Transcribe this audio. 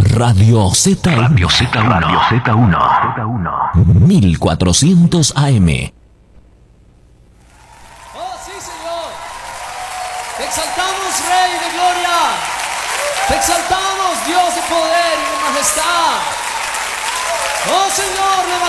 Radio Z. Radio Z1. Radio Z1. 1400 AM. Oh, sí, Señor. Te exaltamos, Rey de gloria. Te exaltamos, Dios de poder y de majestad. Oh, Señor, levantamos